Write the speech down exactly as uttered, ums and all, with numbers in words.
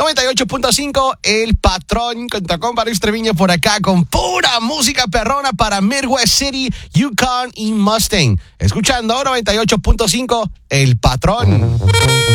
noventa y ocho punto cinco, El Patrón, con Tacón Baris Treviño por acá, con pura música perrona para Midwest City, Yukon y Mustang. Escuchando noventa y ocho punto cinco, El Patrón.